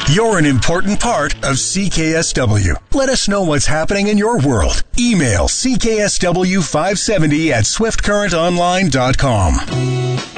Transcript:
You're an important part of CKSW. Let us know what's happening in your world. Email CKSW570 at swiftcurrentonline.com.